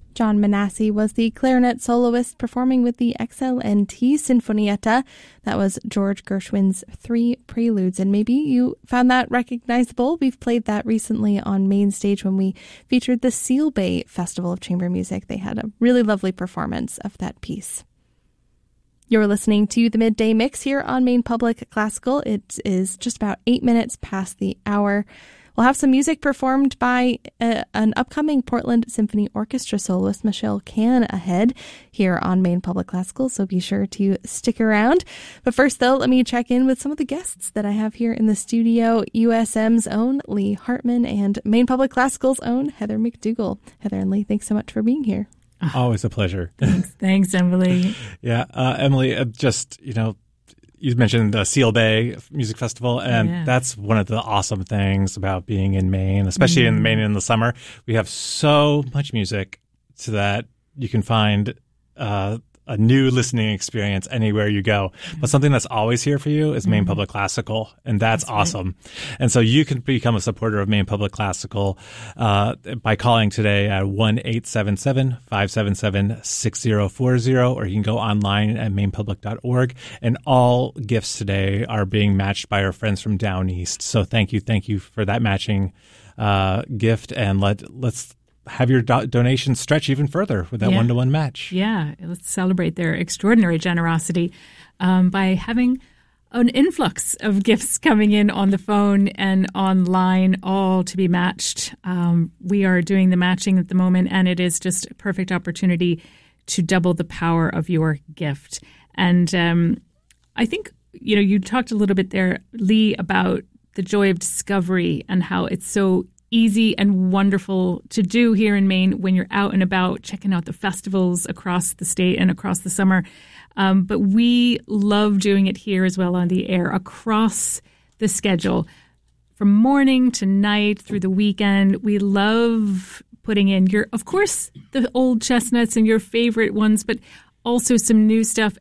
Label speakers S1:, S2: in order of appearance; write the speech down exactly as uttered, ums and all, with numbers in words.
S1: John Manassi was the clarinet soloist performing with the X L N T Sinfonietta. That was George Gershwin's Three Preludes, and maybe you found that recognizable. We've played that recently on Main Stage when we featured the Seal Bay Festival of Chamber Music. They had a really lovely performance of that piece. You're listening to the Midday Mix here on Maine Public Classical. It is just about eight minutes past the hour. We'll have some music performed by uh, an upcoming Portland Symphony Orchestra soloist, Michelle Can, ahead here on Maine Public Classical, so be sure to stick around. But first, though, let me check in with some of the guests that I have here in the studio. U S M's own Lee Hartman and Maine Public Classical's own Heather McDougall. Heather and Lee, thanks so much for being here.
S2: Always a pleasure.
S3: Thanks, thanks Emily.
S2: yeah, uh, Emily, uh, just, you know, you mentioned the Seal Bay Music Festival, and
S3: yeah.
S2: that's one of the awesome things about being in Maine, especially mm. in Maine in the summer. We have so much music so that you can find uh, a new listening experience anywhere you go. But something that's always here for you is Maine mm. Public Classical, and that's, that's awesome. Right. And so you can become a supporter of Maine Public Classical uh, by calling today at one eight seven seven, five seven seven, six zero four zero, or you can go online at maine public dot org. And all gifts today are being matched by our friends from Down East. So thank you, thank you for that matching uh, gift, and let let's have your do- donation stretch even further with that
S3: yeah.
S2: one-to-one match.
S3: Yeah, let's celebrate their extraordinary generosity um, by having an influx of gifts coming in on the phone and online, all to be matched. Um, we are doing the matching at the moment, and it is just a perfect opportunity to double the power of your gift. And um, I think, you know, you talked a little bit there, Lee, about the joy of discovery and how it's so easy and wonderful to do here in Maine when you're out and about checking out the festivals across the state and across the summer. Um, but we love doing it here as well on the air across the schedule from morning to night through the weekend. We love putting in your, of course, the old chestnuts and your favorite ones, but also some new stuff